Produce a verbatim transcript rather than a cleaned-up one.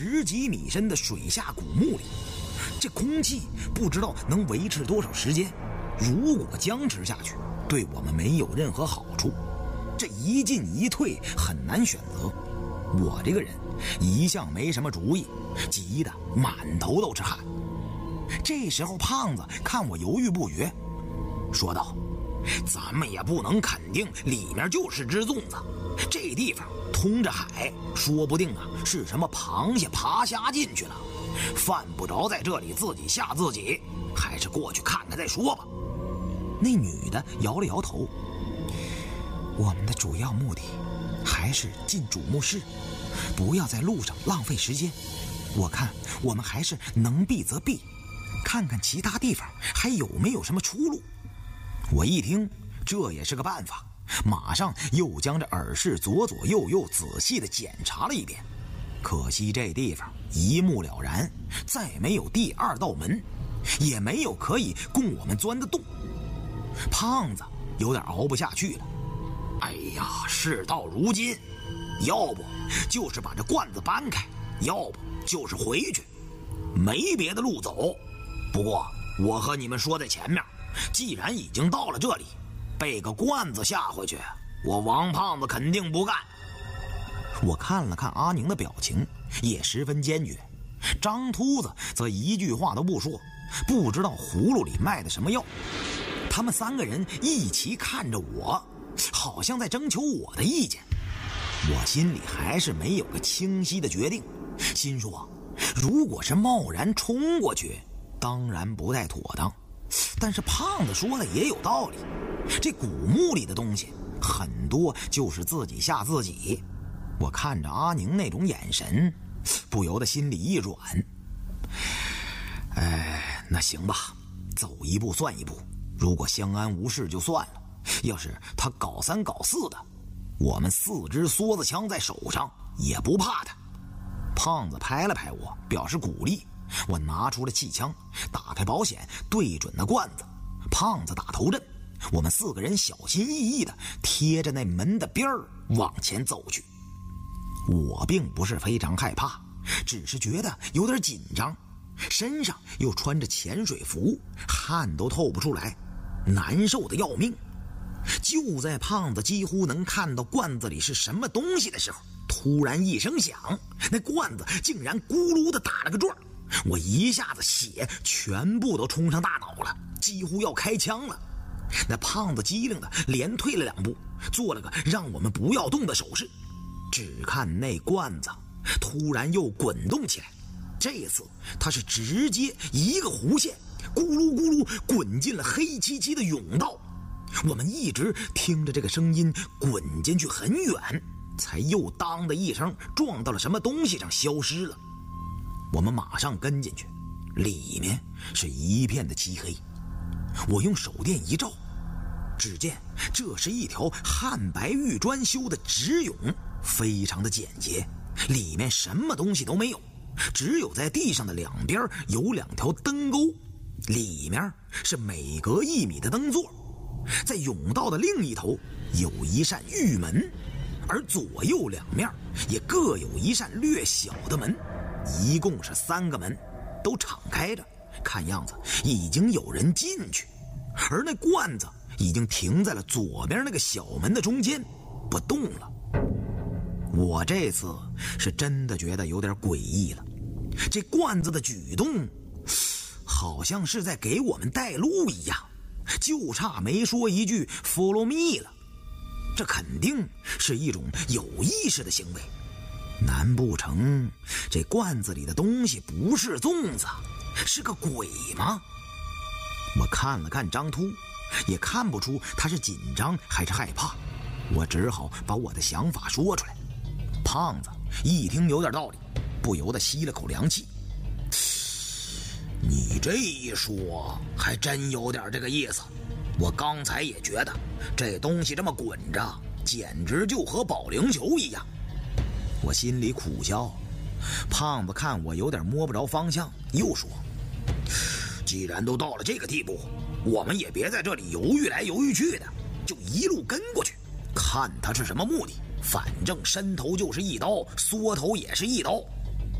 十几米深的水下古墓里，这空气不知道能维持多少时间。如果僵持下去，对我们没有任何好处。这一进一退很难选择。我这个人一向没什么主意，急得满头都是汗。这时候胖子看我犹豫不决，说道：咱们也不能肯定里面就是只粽子，这地方通着海，说不定啊是什么螃蟹爬虾进去了，犯不着在这里自己吓自己，还是过去看看再说吧。那女的摇了摇头，我们的主要目的还是进主墓室，不要在路上浪费时间。我看我们还是能避则避，看看其他地方还有没有什么出路。我一听这也是个办法，马上又将这耳室左左右右仔细地检查了一遍。可惜这地方一目了然，再没有第二道门，也没有可以供我们钻的洞。胖子有点熬不下去了，哎呀，事到如今，要不就是把这罐子搬开，要不就是回去，没别的路走。不过我和你们说在前面，既然已经到了这里，被个罐子下回去，我王胖子肯定不干。我看了看阿宁的表情，也十分坚决。张秃子则一句话都不说，不知道葫芦里卖的什么药。他们三个人一起看着我，好像在征求我的意见。我心里还是没有个清晰的决定，心说如果是贸然冲过去，当然不太妥当。但是胖子说的也有道理，这古墓里的东西很多就是自己吓自己。我看着阿宁那种眼神，不由得心里一软。哎，那行吧，走一步算一步，如果相安无事就算了，要是他搞三搞四的，我们四支梭子枪在手上也不怕他。胖子拍了拍我表示鼓励，我拿出了气枪，打开保险对准那罐子，胖子打头阵，我们四个人小心翼翼地贴着那门的边儿往前走去。我并不是非常害怕，只是觉得有点紧张，身上又穿着潜水服，汗都透不出来，难受的要命。就在胖子几乎能看到罐子里是什么东西的时候，突然一声响，那罐子竟然咕噜的打了个转，我一下子血全部都冲上大脑了，几乎要开枪了。那胖子机灵的连退了两步，做了个让我们不要动的手势。只看那罐子突然又滚动起来，这次他是直接一个弧线，咕噜咕噜滚进了黑漆漆的甬道。我们一直听着这个声音滚进去很远，才又当的一声撞到了什么东西上消失了。我们马上跟进去，里面是一片的漆黑。我用手电一照，只见这是一条汉白玉砖修的直甬，非常的简洁，里面什么东西都没有，只有在地上的两边有两条灯钩，里面是每隔一米的灯座。在甬道的另一头有一扇玉门，而左右两面也各有一扇略小的门，一共是三个门，都敞开着，看样子已经有人进去。而那罐子已经停在了左边那个小门的中间，不动了。我这次是真的觉得有点诡异了，这罐子的举动好像是在给我们带路一样，就差没说一句 follow me 了。这肯定是一种有意识的行为，难不成这罐子里的东西不是粽子，是个鬼吗？我看了看张秃，也看不出他是紧张还是害怕，我只好把我的想法说出来。胖子一听有点道理，不由得吸了口凉气。你这一说还真有点这个意思，我刚才也觉得这东西这么滚着，简直就和保龄球一样。我心里苦笑。胖子看我有点摸不着方向，又说，既然都到了这个地步，我们也别在这里犹豫来犹豫去的，就一路跟过去，看他是什么目的，反正伸头就是一刀，缩头也是一刀，